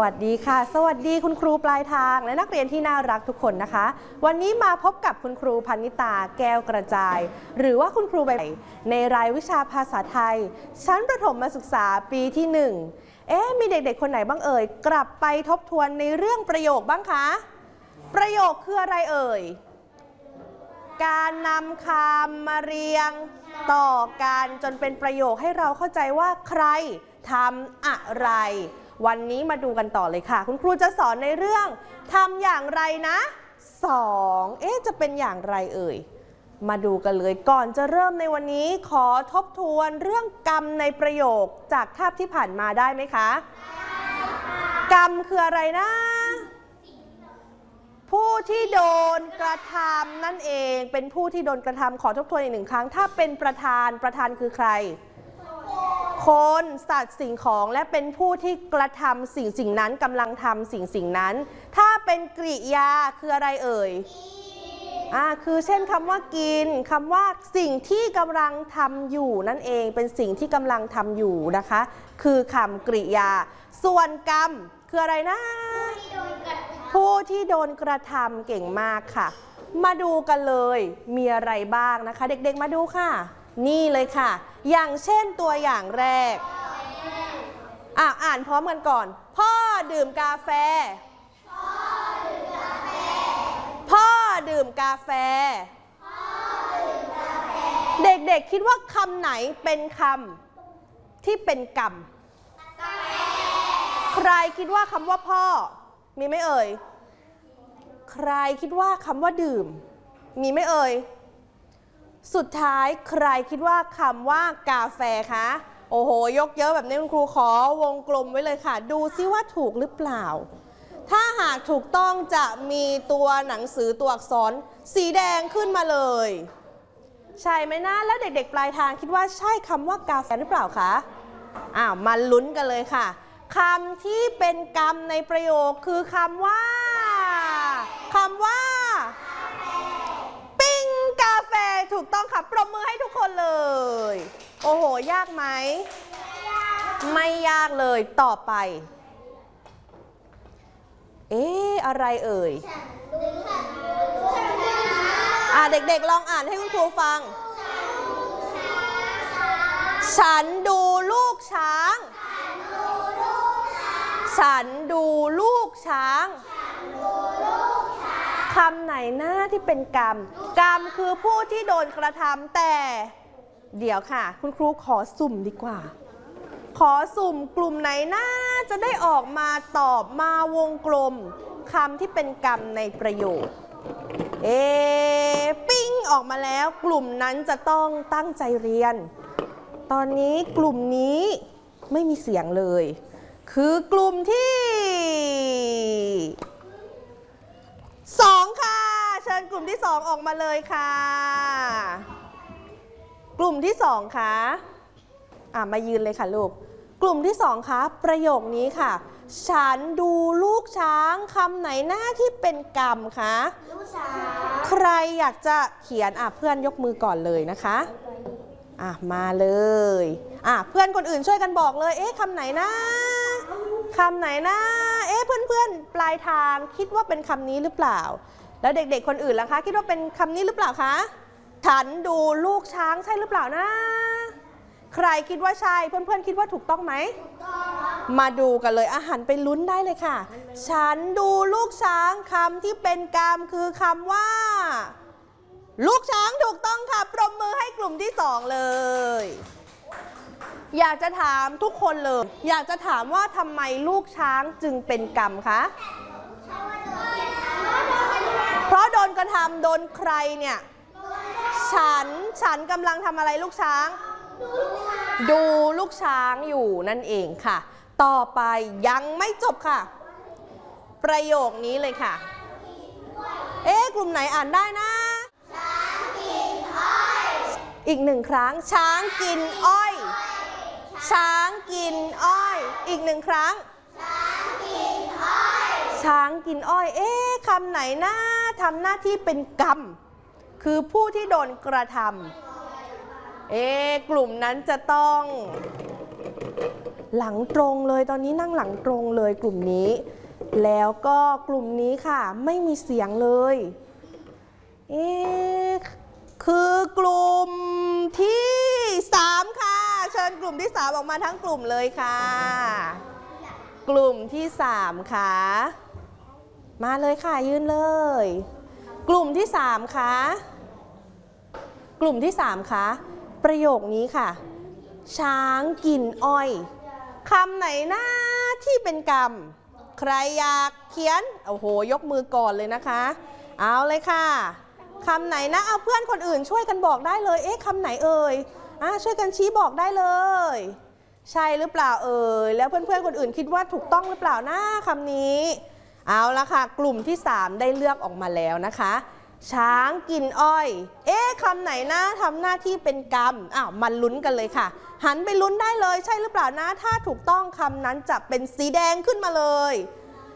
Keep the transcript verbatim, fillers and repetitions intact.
วัสดีค่ะสวัสดีคุณครูปลายทางและนักเรียนที่น่ารักทุกคนนะคะวันนี้มาพบกับคุณครูพนิตาแก้วกระจายหรือว่าคุณครูใบในรายวิชาภาษาไทยชั้นประถมศึกษาปีที่หนึ่งเอ๊ะมีเด็กๆคนไหนบ้างเอ่ยกลับไปทบทวนในเรื่องประโยคบ้างคะประโยคคืออะไรเอ่ยการนำคำมาเรียงต่อกันจนเป็นประโยคให้เราเข้าใจว่าใครทำอะไรวันนี้มาดูกันต่อเลยค่ะคุณครูจะสอนในเรื่องทำอย่างไรนะสองเอ๊ะจะเป็นอย่างไรเอ่ยมาดูกันเลยก่อนจะเริ่มในวันนี้ขอทบทวนเรื่องกรรมในประโยคจากคาบที่ผ่านมาได้ไหมคะกรรมคืออะไรนะผู้ที่โดนกระทำนั่นเองเป็นผู้ที่โดนกระทำขอทบทวนอีกหนึ่งครั้งถ้าเป็นประธานประธานคือใครคนสัตว์สิ่งของและเป็นผู้ที่กระทำสิ่งสิ่งนั้นกำลังทำสิ่งสิ่งนั้นถ้าเป็นกริยาคืออะไรเอ่ยอ่าคือเช่นคำว่ากินคำว่าสิ่งที่กำลังทำอยู่นั่นเองเป็นสิ่งที่กำลังทำอยู่นะคะคือคำกริยาส่วนกรรมคืออะไรนะผู้ที่โดนกระทำเก่งมากค่ะมาดูกันเลยมีอะไรบ้างนะคะเด็กๆมาดูค่ะนี่เลยค่ะอย่างเช่นตัวอย่างแรกอ่ะอ่านพร้อมกันก่อนพ่อดื่มกาแฟพ่อดื่มกาแฟเด็กๆคิดว่าคำไหนเป็นคำที่เป็นกรรมใครคิดว่าคำว่าพ่อมีไหมเอ่ยใครคิดว่าคำว่าดื่มมีไหมเอ่ยสุดท้ายใครคิดว่าคำว่ากาแฟคะโอ้โหยกเยอะแบบนี้คุณครูขอวงกลมไว้เลยค่ะดูซิว่าถูกหรือเปล่าถ้าหากถูกต้องจะมีตัวหนังสือตัวอักษรสีแดงขึ้นมาเลยใช่ไหมนะแล้วเด็กๆปลายทางคิดว่าใช่คำว่ากาแฟหรือเปล่าคะอ้าวมาลุ้นกันเลยค่ะคำที่เป็นกรรมในประโยคคือคำว่าคำว่าปิ้งกาแฟถูกต้องค่ะปรบมือให้ทุกคนเลยโอ้โหยากไหมไม่ยากเลยต่อไปเอ๊ะอะไรเอ่ยอ่ะเด็กๆลองอ่านให้คุณครูฟังฉันดูลูกช้างฉันดูลูกช้างคำไหนหน้าที่เป็นกรรมกรรมคือผู้ที่โดนกระทำแต่เดี๋ยวค่ะคุณครูขอสุ่มดีกว่าขอสุ่มกลุ่มไหนน่าจะได้ออกมาตอบมาวงกลมคำที่เป็นกรรมในประโยคเอปิ้งออกมาแล้วกลุ่มนั้นจะต้องตั้งใจเรียนตอนนี้กลุ่มนี้ไม่มีเสียงเลยคือกลุ่มที่สองค่ะเชิญกลุ่มที่สองออกมาเลยค่ะกลุ่มที่สองค่ะอ่ะมายืนเลยค่ะลูกกลุ่มที่สองค่ะประโยคนี้ค่ะฉันดูลูกช้างคำไหนหน้าที่เป็นกรรมคะลูกช้างใครอยากจะเขียนอ่ะเพื่อนยกมือก่อนเลยนะคะอ่ะมาเลยอ่ะเพื่อนคนอื่นช่วยกันบอกเลยเอ๊ะคำไหนนะคำไหนนะเอ๊ะเพื่อนๆปลายทางคิดว่าเป็นคำนี้หรือเปล่าแล้วเด็กๆคนอื่นล่ะคะคิดว่าเป็นคำนี้หรือเปล่าคะฉันดูลูกช้างใช่หรือเปล่านะใครคิดว่าใช่เพื่อนๆคิดว่าถูกต้องไหมมาดูกันเลยอาหารไปลุ้นได้เลยค่ะฉันดูลูกช้างคำที่เป็นกรรมคือคำว่าลูกช้างถูกต้องค่ะปรบมือให้กลุ่มที่สองเลยอยากจะถามทุกคนเลยอยากจะถามว่าทำไมลูกช้างจึงเป็นกรรมคะเพราะโดนกระทำโดนใครเนี่ยฉันฉันกำลังทำอะไรลูกช้างดูลูกช้างอยู่นั่นเองค่ะต่อไปยังไม่จบค่ะประโยคนี้เลยค่ะเอ๊ะกลุ่มไหนอ่านได้นะช้างกินอ้อยอีกหนึ่งครั้งช้างกินอ้อยช้างกินอ้อยอีกหนึ่งครั้งช้างกินอ้อยช้างกินอ้อยเอ๊ะคำไหนนะทำหน้าที่เป็นกรรมคือผู้ที่โดนกระทำเอ๊ะกลุ่มนั้นจะต้องหลังตรงเลยตอนนี้นั่งหลังตรงเลยกลุ่มนี้แล้วก็กลุ่มนี้ค่ะไม่มีเสียงเลยเอ๊ะคือกลุ่มที่สามค่ะเชิญกลุ่มที่สามออกมาทั้งกลุ่มเลยค่ะกลุ่มที่สามค่ะมาเลยค่ะยืนเลยกลุ่มที่สามค่ะกลุ่มที่สามค่ะประโยคนี้ค่ะช้างกินอ้อยคำไหนหน้าที่เป็นกรรมใครอยากเขียนโอ้โหยกมือก่อนเลยนะคะเอาเลยค่ะคำไหนนะเอาเพื่อนคนอื่นช่วยกันบอกได้เลยเอ๊ะคำไหนเอ่ยอ่ะช่วยกันชี้บอกได้เลยใช่หรือเปล่าเอ่ยแล้วเพื่อนๆคนอื่นคิดว่าถูกต้องหรือเปล่านะคำนี้เอาละค่ะกลุ่มที่สามได้เลือกออกมาแล้วนะคะช้างกินอ้อยเอ๊ะคำไหนนะทำหน้าที่เป็นกรรมอ้าวมันลุ้นกันเลยค่ะหันไปลุ้นได้เลยใช่หรือเปล่านะถ้าถูกต้องคำนั้นจะเป็นสีแดงขึ้นมาเลย